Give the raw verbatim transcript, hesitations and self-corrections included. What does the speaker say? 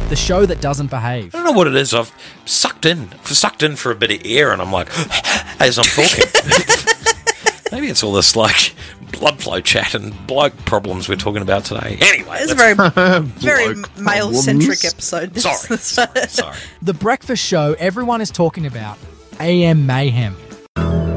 the show that doesn't behave. I don't know what it is. I've sucked in, sucked in for a bit of air, and I'm like, as I'm talking. Maybe it's all this like blood flow chat and bloke problems we're talking about today. Anyway, it's a very, very male-centric episode. Sorry, sorry, sorry. The breakfast show everyone is talking about, A M Mayhem.